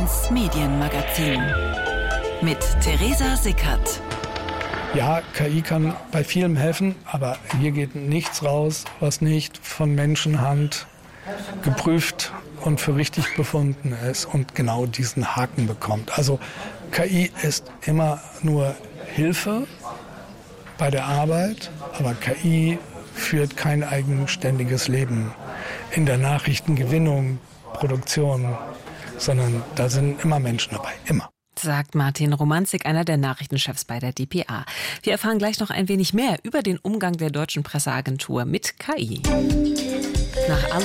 1 Medienmagazin mit Theresa Sickert. Ja, KI kann bei vielem helfen, aber hier geht nichts raus, was nicht von Menschenhand geprüft und für richtig befunden ist und genau diesen Haken bekommt. Also KI ist immer nur Hilfe bei der Arbeit, aber KI führt kein eigenständiges Leben in der Nachrichtengewinnung, Produktion, sondern da sind immer Menschen dabei, immer. Sagt Martin Romanzig, einer der Nachrichtenchefs bei der dpa. Wir erfahren gleich noch ein wenig mehr über den Umgang der deutschen Presseagentur mit KI. Nach